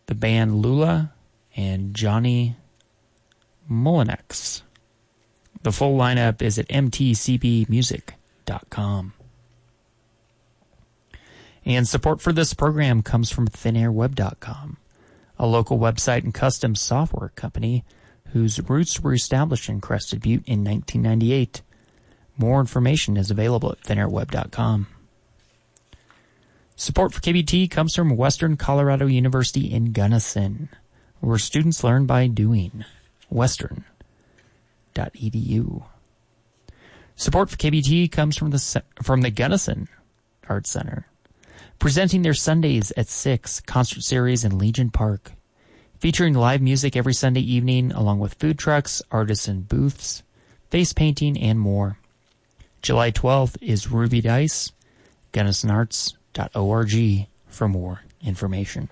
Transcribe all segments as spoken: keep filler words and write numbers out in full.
the band Lula, and Johnny Molinex. The full lineup is at m t c b music dot com. And support for this program comes from thin air web dot com, a local website and custom software company whose roots were established in Crested Butte in nineteen ninety-eight. More information is available at thin air web dot com. Support for K B T comes from Western Colorado University in Gunnison, where students learn by doing. western dot e d u. Support for K B T comes from the from the Gunnison Arts Center, presenting their Sundays at six concert series in Legion Park, featuring live music every Sunday evening along with food trucks, artisan booths, face painting, and more. July twelfth is Ruby Dice, gunnison arts dot org for more information.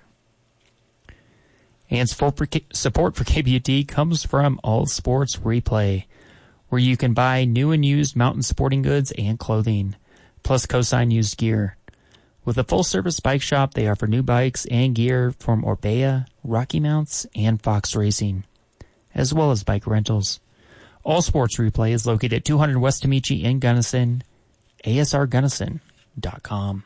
And support for K B T comes from All Sports Replay, where you can buy new and used mountain sporting goods and clothing, plus co-sign used gear. With a full-service bike shop, they offer new bikes and gear from Orbea, Rocky Mounts, and Fox Racing, as well as bike rentals. All Sports Replay is located at two hundred West Tamichi in Gunnison, a s r gunnison dot com.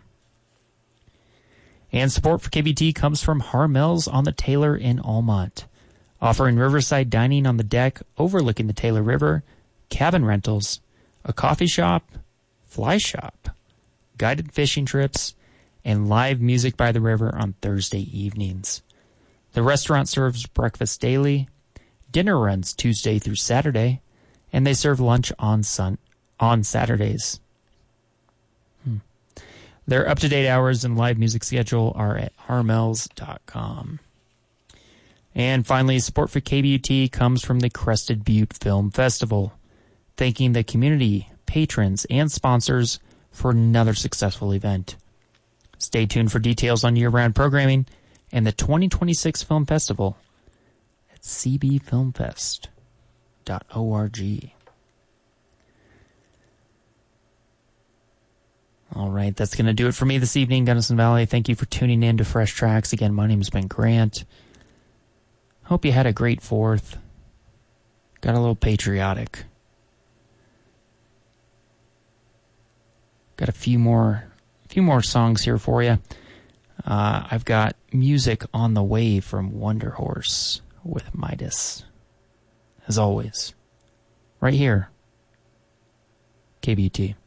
And support for K B T comes from Harmel's on the Taylor in Almont, offering riverside dining on the deck overlooking the Taylor River, cabin rentals, a coffee shop, fly shop, guided fishing trips, and live music by the river on Thursday evenings. The restaurant serves breakfast daily, dinner runs Tuesday through Saturday, and they serve lunch on sun on Saturdays. Hmm. Their up-to-date hours and live music schedule are at harmels dot com. And finally, support for K B T comes from the Crested Butte Film Festival, thanking the community, patrons, and sponsors for another successful event. Stay tuned for details on year-round programming and the twenty twenty-six Film Festival at c b film fest dot org. All right, that's going to do it for me this evening, Gunnison Valley. Thank you for tuning in to Fresh Tracks. Again, my name has been Grant. Hope you had a great fourth. Got a little patriotic. Got a few more, a few more songs here for you. Uh, I've got music on the way from Wonder Horse with Midas. As always, right here, K B T.